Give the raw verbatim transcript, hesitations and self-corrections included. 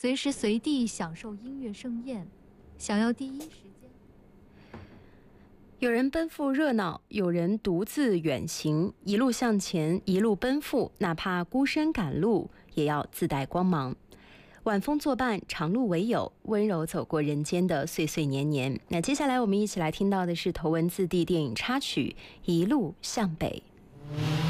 随时随地享受音乐盛宴，想要第一时间。 有人奔赴热闹，有人独自远行，一路向前，一路奔赴，哪怕孤身赶路，也要自带光芒。晚风作伴，长路为友，温柔走过人间的岁岁年年。那接下来我们一起来听到的是头文字 D 电影插曲《一路向北》。